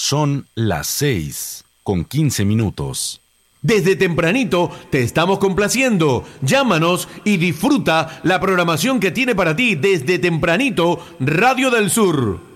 Son las 6:15. Desde tempranito te estamos complaciendo. Llámanos y disfruta la programación que tiene para ti desde tempranito Radio del Sur.